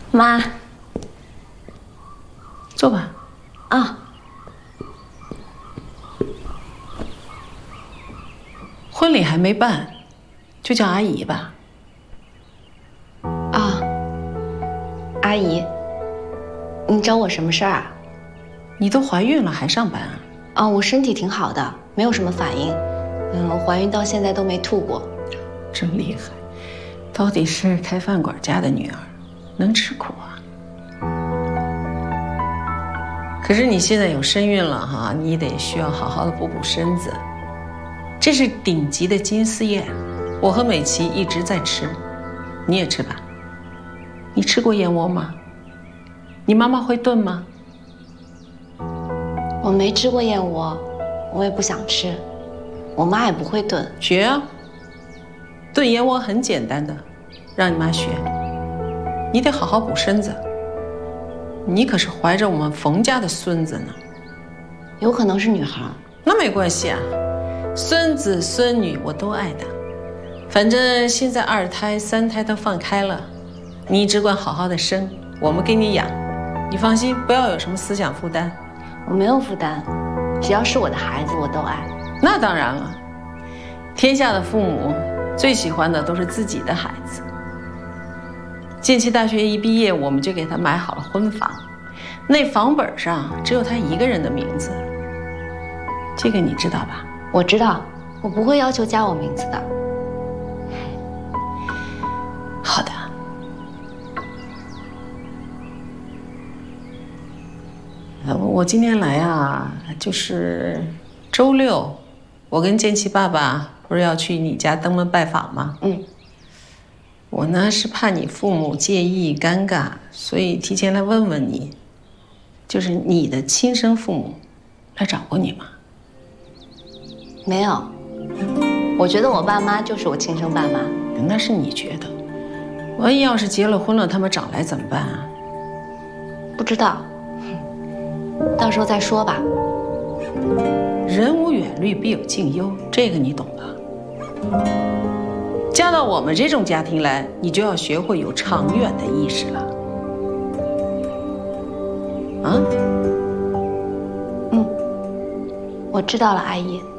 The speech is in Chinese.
妈， 坐吧。 啊， 婚礼还没办，就叫阿姨吧。 啊，阿姨，你找我什么事儿啊？ 你都怀孕了还上班啊？ 啊，我身体挺好的，没有什么反应。我怀孕到现在都没吐过。 真厉害，到底是开饭馆家的女儿，能吃苦啊。可是你现在有身孕了哈，你得需要好好的补补身子。这是顶级的金丝燕，我和美琪一直在吃，你也吃吧。你吃过燕窝吗？你妈妈会炖吗？ 我没吃过燕窝，我也不想吃，我妈也不会炖。 学啊，炖燕窝很简单的，让你妈学。你得好好补身子，你可是怀着我们冯家的孙子呢。 有可能是女孩， 那没关系啊，孙子孙女我都爱的。反正现在2胎3胎都放开了，你只管好好的生，我们给你养。你放心，不要有什么思想负担。 我没有负担，只要是我的孩子，我都爱。 那当然了，天下的父母最喜欢的都是自己的孩子。建奇大学一毕业，我们就给他买好了婚房，那房本上只有他一个人的名字。这个你知道吧？ 我知道，我不会要求加我名字的。 好的。我今天来啊，就是周六，我跟建奇爸爸不是要去你家登门拜访吗？我呢是怕你父母介意尴尬，所以提前来问问你，就是你的亲生父母来找过你吗？ 没有，我觉得我爸妈就是我亲生爸妈。 那是你觉得，万一要是结了婚了，他们找来怎么办啊？ 不知道，到时候再说吧。 人无远虑，必有近忧，这个你懂吧？嫁到我们这种家庭来，你就要学会有长远的意识了。啊？ 我知道了，阿姨。